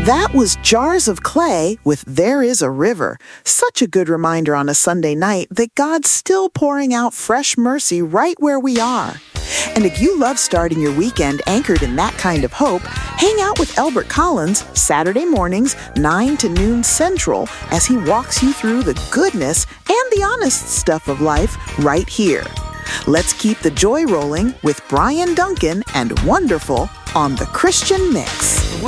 That was Jars of Clay with There Is a River. Such a good reminder on a Sunday night that God's still pouring out fresh mercy right where we are. And if you love starting your weekend anchored in that kind of hope, hang out with Elbert Collins Saturday mornings, 9 to noon Central, as he walks you through the goodness and the honest stuff of life right here. Let's keep the joy rolling with Brian Duncan and Wonderful on the Christian Mix.